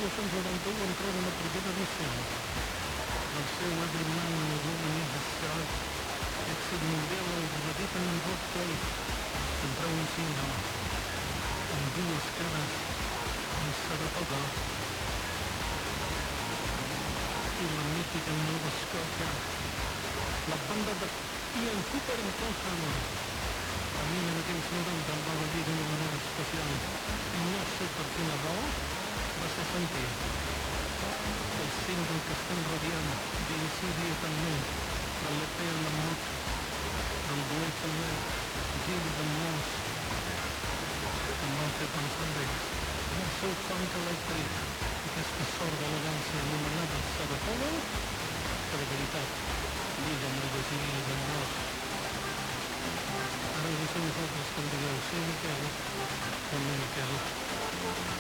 1991 entrou na primeira edição del seu Every Man Woman is a Star, èxit mundial repetit en Broadway, entrou un single amb dues cares en Saratoga i la mítica Nova Scotia. La banda de Ian Cooper en Tonham a 1990 el va gaudir d'una manera especial. No sé per quina raó va ser sentir el single que estem radiant d'insidiatament de l'EP La Mort del duet Gil de Mons em van fer pensar en ells. El seu funk elèctric, aquesta sort d'elegància anomenada Saratoga, que de veritat lliga amb el desig amorós. Ara us deixo vosaltres que em digueu sí, Miquel, o no, Miquel.